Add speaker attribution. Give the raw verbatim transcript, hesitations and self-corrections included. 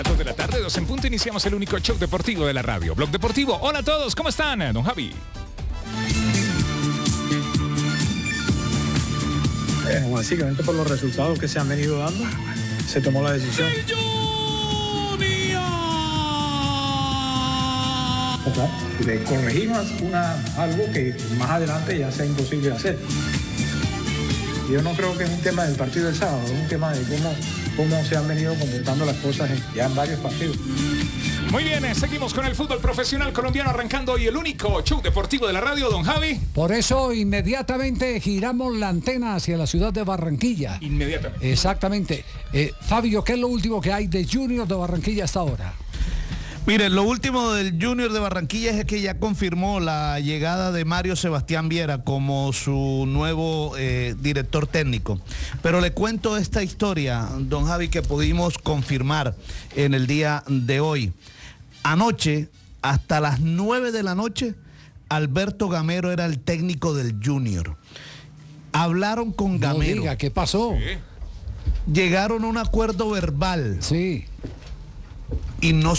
Speaker 1: dos de la tarde, dos en punto, iniciamos el único show deportivo de la radio, Blog Deportivo. Hola a todos, ¿cómo están? Don Javi.
Speaker 2: Eh, básicamente por los resultados que se han venido dando, se tomó la decisión. O sea, de corregir una, algo que más adelante ya sea imposible de hacer. Yo no creo que es un tema del partido del sábado, es un tema de cómo, cómo se han venido comportando las cosas en, ya en varios partidos.
Speaker 1: Muy bien, eh, seguimos con el fútbol profesional colombiano, arrancando hoy el único show deportivo de la radio, don Javi.
Speaker 3: Por eso inmediatamente giramos la antena hacia la ciudad de Barranquilla.
Speaker 1: Inmediatamente.
Speaker 3: Exactamente. Eh, Fabio, ¿qué es lo último que hay de Junior de Barranquilla hasta ahora?
Speaker 4: Miren, lo último del Junior de Barranquilla es que ya confirmó la llegada de Mario Sebastián Viera como su nuevo eh, director técnico. Pero le cuento esta historia, don Javi, que pudimos confirmar en el día de hoy. Anoche, hasta las nueve de la noche, Alberto Gamero era el técnico del Junior. Hablaron con Gamero.
Speaker 3: No diga, ¿qué pasó?
Speaker 1: Sí.
Speaker 4: Llegaron a un acuerdo verbal.
Speaker 3: Sí.
Speaker 4: Y no